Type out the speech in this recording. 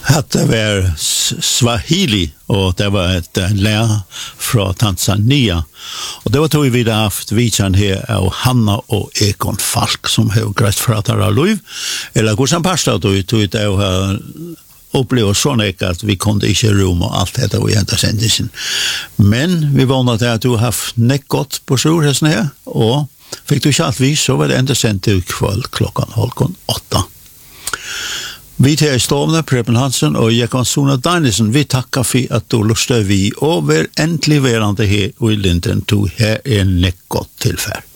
Att det var Swahili och det var ett lär från Tanzania. Och det var tog vi haft vidkänn här av Hanna och Ekon Falk som har grejt fratar liv. Eller hur som pastor då tog det har upplevt sån att vi kunde inte rum och allt detta och inte sändelsen. Men vi vånade att du har haft nekot på sjurhästen här och fick du allt vis så var det ända sent till kväll klockan 7:30. Vi tar i stormene, Preben Hansen og Jekon Sona Danielsen, vi takkar for at du lustet vi og vær endelig værende her i Linden, to her nekgot tilfær.